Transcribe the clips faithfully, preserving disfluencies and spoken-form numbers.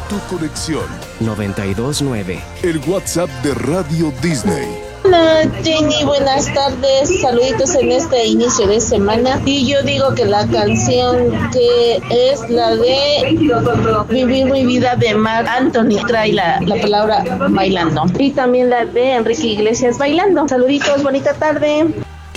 tu conexión. noventa y dos nueve. El WhatsApp de Radio Disney. Hola Jenny, buenas tardes, saluditos en este inicio de semana. Y yo digo que la canción que es la de Vivir mi vida de Marc Anthony trae la, la palabra bailando. Y también la de Enrique Iglesias, Bailando. Saluditos, bonita tarde.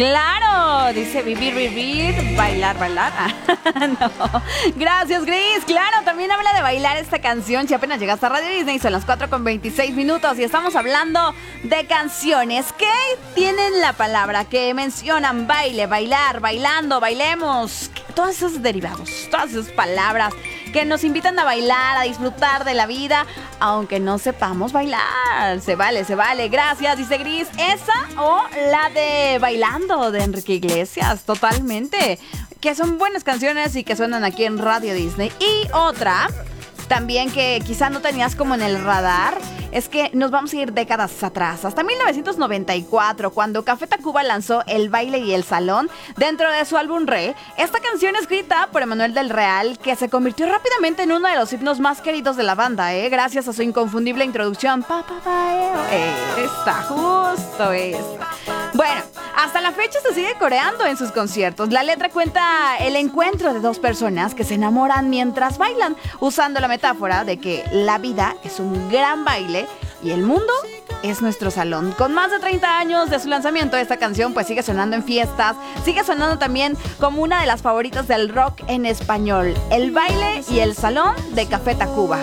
Claro, dice vivir, vivir, bailar, bailar. Ah, no. Gracias, Gris. Claro, también habla de bailar esta canción. Si apenas llegaste a Radio Disney, son las cuatro con veintiséis minutos y estamos hablando de canciones que tienen la palabra, que mencionan baile, bailar, bailando, bailemos. Todos esos derivados, todas esas palabras que nos invitan a bailar, a disfrutar de la vida, aunque no sepamos bailar. Se vale, se vale. Gracias, dice Gris. ¿Esa o la de Bailando de Enrique Iglesias? Totalmente. Que son buenas canciones y que suenan aquí en Radio Disney. Y otra también que quizá no tenías como en el radar, es que nos vamos a ir décadas atrás, hasta mil novecientos noventa y cuatro, cuando Café Tacuba lanzó El Baile y el Salón dentro de su álbum Re. Esta canción escrita por Emanuel del Real, que se convirtió rápidamente en uno de los himnos más queridos de la banda, ¿eh? Gracias a su inconfundible introducción. Pa, pa, pa, eh, esta, justo esta. Bueno, hasta la fecha se sigue coreando en sus conciertos. La letra cuenta el encuentro de dos personas que se enamoran mientras bailan, usando la metáfora de que la vida es un gran baile y el mundo es nuestro salón. Con más de treinta años de su lanzamiento, esta canción pues sigue sonando en fiestas, sigue sonando también como una de las favoritas del rock en español. El Baile y el Salón de Café Tacuba.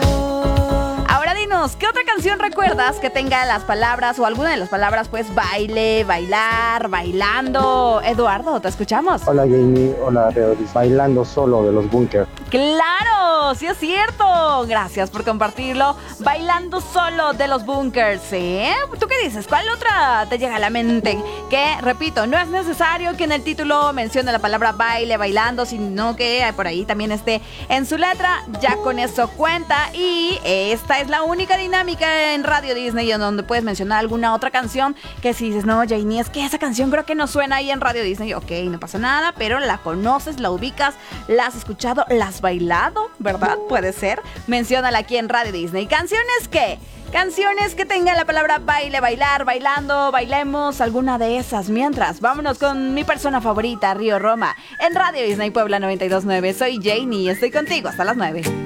Ahora dinos, ¿qué otra canción recuerdas que tenga las palabras o alguna de las palabras pues baile, bailar, bailando? Eduardo, te escuchamos. Hola Jamie, hola Reodis. Bailando Solo de los Bunkers. ¡Claro! ¡Sí es cierto! Gracias por compartirlo. Bailando Solo de los Bunkers, ¿eh? ¿Tú qué dices? ¿Cuál otra te llega a la mente? Que, repito, no es necesario que en el título mencione la palabra baile, bailando, sino que por ahí también esté en su letra. Ya con eso cuenta. Y esta es la única dinámica en Radio Disney en donde puedes mencionar alguna otra canción que si dices, no, Janie, es que esa canción creo que no suena ahí en Radio Disney. Ok, no pasa nada, pero la conoces, la ubicas, la has escuchado, la has bailado, ¿verdad? Puede ser. Menciónala aquí en Radio Disney. ¿Canciones qué? Canciones que tengan la palabra baile, bailar, bailando, bailemos, alguna de esas. Mientras, vámonos con mi persona favorita, Río Roma, en Radio Disney Puebla noventa y dos punto nueve. Soy Janie y estoy contigo hasta las nueve.